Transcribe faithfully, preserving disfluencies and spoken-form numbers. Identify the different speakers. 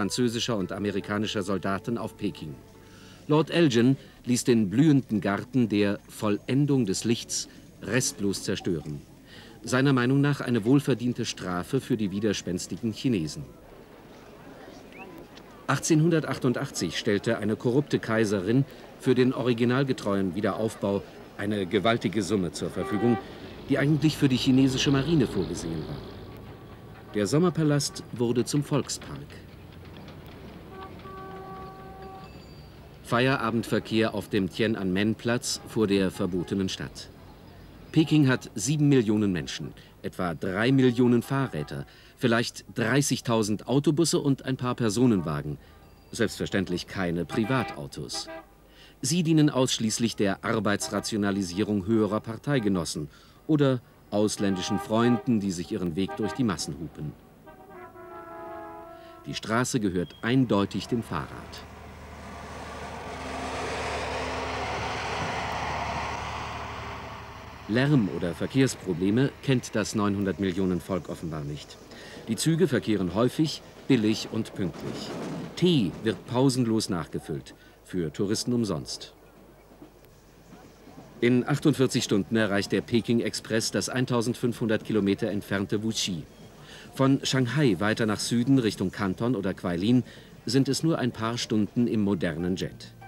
Speaker 1: französischer und amerikanischer Soldaten auf Peking. Lord Elgin ließ den blühenden Garten der Vollendung des Lichts restlos zerstören. Seiner Meinung nach eine wohlverdiente Strafe für die widerspenstigen Chinesen. achtzehnhundertachtundachtzig stellte eine korrupte Kaiserin für den originalgetreuen Wiederaufbau eine gewaltige Summe zur Verfügung, die eigentlich für die chinesische Marine vorgesehen war. Der Sommerpalast wurde zum Volkspark. Feierabendverkehr auf dem Tian'anmen-Platz vor der verbotenen Stadt. Peking hat sieben Millionen Menschen, etwa drei Millionen Fahrräder, vielleicht dreißigtausend Autobusse und ein paar Personenwagen. Selbstverständlich keine Privatautos. Sie dienen ausschließlich der Arbeitsrationalisierung höherer Parteigenossen oder ausländischen Freunden, die sich ihren Weg durch die Massen hupen. Die Straße gehört eindeutig dem Fahrrad. Lärm oder Verkehrsprobleme kennt das neunhundert Millionen Volk offenbar nicht. Die Züge verkehren häufig, billig und pünktlich. Tee wird pausenlos nachgefüllt, für Touristen umsonst. In achtundvierzig Stunden erreicht der Peking Express das eintausendfünfhundert Kilometer entfernte Wuxi. Von Shanghai weiter nach Süden Richtung Kanton oder Guilin sind es nur ein paar Stunden im modernen Jet.